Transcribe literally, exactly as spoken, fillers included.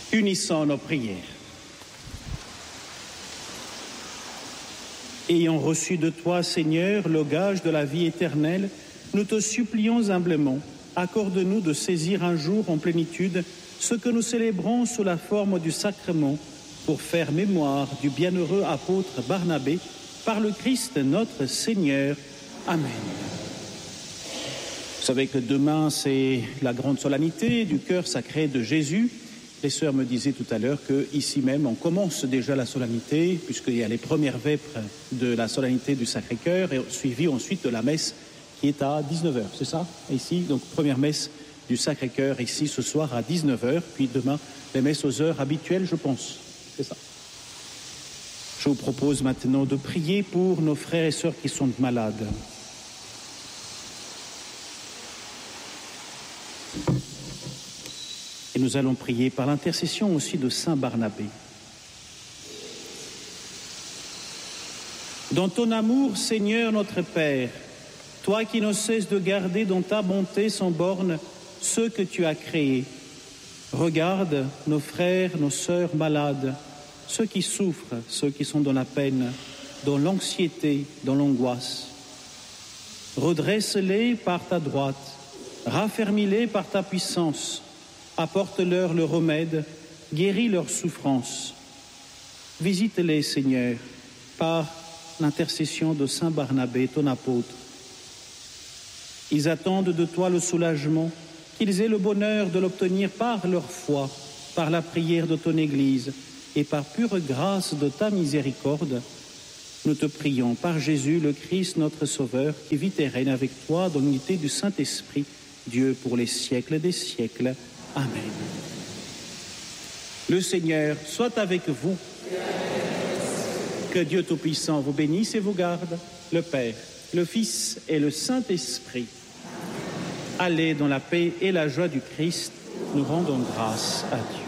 Unissons nos prières. Ayant reçu de toi, Seigneur, le gage de la vie éternelle, nous te supplions humblement, accorde-nous de saisir un jour en plénitude ce que nous célébrons sous la forme du sacrement, pour faire mémoire du bienheureux apôtre Barnabé, par le Christ notre Seigneur. Amen. Vous savez que demain, c'est la grande solennité du cœur sacré de Jésus. Les sœurs me disaient tout à l'heure qu'ici même, on commence déjà la solennité, puisqu'il y a les premières vêpres de la solennité du Sacré-Cœur, et suivi ensuite de la messe qui est à dix-neuf heures, c'est ça, ici? Donc, première messe du Sacré-Cœur ici ce soir à dix-neuf heures, puis demain, les messes aux heures habituelles, je pense. C'est ça. Je vous propose maintenant de prier pour nos frères et sœurs qui sont malades. Et nous allons prier par l'intercession aussi de Saint Barnabé. Dans ton amour, Seigneur notre Père, toi qui ne cesses de garder dans ta bonté sans borne ceux que tu as créés, regarde nos frères, nos sœurs malades, ceux qui souffrent, ceux qui sont dans la peine, dans l'anxiété, dans l'angoisse. Redresse-les par ta droite, raffermis-les par ta puissance. Apporte-leur le remède, guéris leurs souffrances. Visite-les, Seigneur, par l'intercession de Saint Barnabé, ton apôtre. Ils attendent de toi le soulagement, qu'ils aient le bonheur de l'obtenir par leur foi, par la prière de ton Église et par pure grâce de ta miséricorde. Nous te prions par Jésus, le Christ, notre Sauveur, qui vit et règne avec toi dans l'unité du Saint-Esprit, Dieu pour les siècles des siècles. Amen. Le Seigneur soit avec vous. Que Dieu Tout-Puissant vous bénisse et vous garde, le Père, le Fils et le Saint-Esprit. Allez dans la paix et la joie du Christ, nous rendons grâce à Dieu.